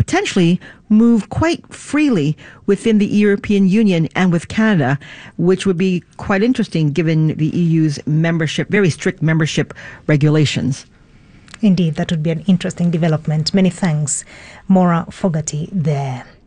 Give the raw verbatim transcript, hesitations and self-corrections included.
potentially move quite freely within the European Union and with Canada, which would be quite interesting given the E U's membership, very strict membership regulations. Indeed, that would be an interesting development. Many thanks, Maura Fogarty there.